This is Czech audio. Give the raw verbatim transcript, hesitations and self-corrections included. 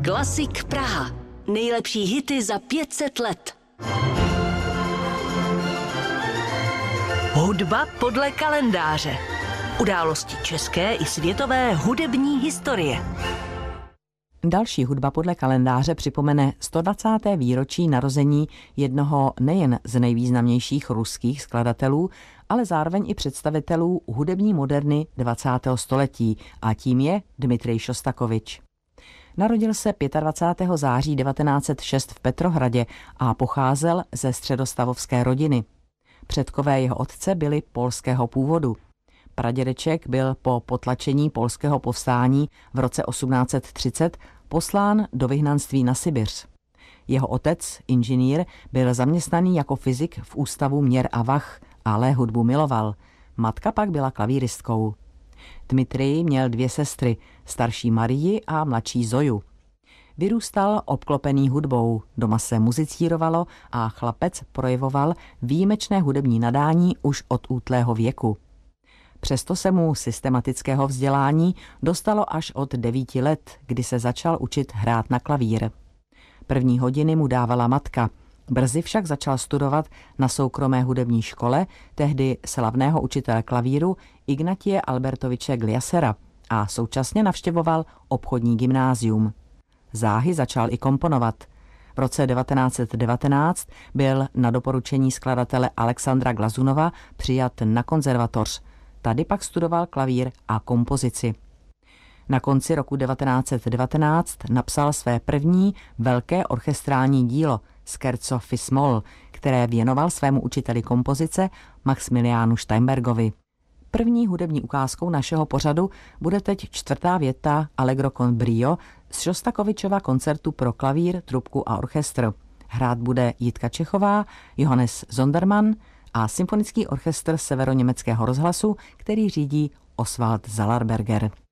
Klasik Praha. Nejlepší hity za pět set let. Hudba podle kalendáře. Události české i světové hudební historie. Další hudba podle kalendáře připomene sto dvacáté výročí narození jednoho nejen z nejvýznamnějších ruských skladatelů, ale zároveň i představitelů hudební moderny dvacátého století, a tím je Dmitrij Šostakovič. Narodil se dvacátého pátého září devatenáct set šest v Petrohradě a pocházel ze středostavovské rodiny. Předkové jeho otce byli polského původu. Pradědeček byl po potlačení polského povstání v roce osmnáct set třicet poslán do vyhnanství na Sibiř. Jeho otec, inženýr, byl zaměstnaný jako fyzik v Ústavu měr a vah, ale hudbu miloval. Matka pak byla klavíristkou. Dmitrij měl dvě sestry, starší Marii a mladší Zoju. Vyrůstal obklopený hudbou, doma se muzicírovalo a chlapec projevoval výjimečné hudební nadání už od útlého věku. Přesto se mu systematického vzdělání dostalo až od devíti let, kdy se začal učit hrát na klavír. První hodiny mu dávala matka, brzy však začal studovat na soukromé hudební škole tehdy slavného učitele klavíru Ignatie Albertoviče Gliasera a současně navštěvoval obchodní gymnázium. Záhy začal i komponovat. V roce devatenáct set devatenáct byl na doporučení skladatele Alexandra Glazunova přijat na konzervatoř. Tady pak studoval klavír a kompozici. Na konci roku devatenáct set devatenáct napsal své první velké orchestrální dílo Scherzo fis-moll, které věnoval svému učiteli kompozice Maximiliánu Steinbergovi. První hudební ukázkou našeho pořadu bude teď čtvrtá věta Allegro con brio z Šostakovičova koncertu pro klavír, trubku a orchestr. Hrát bude Jitka Čechová, Johannes Zondermann a symfonický orchestr Severoněmeckého rozhlasu, který řídí Oswald Zallerberger.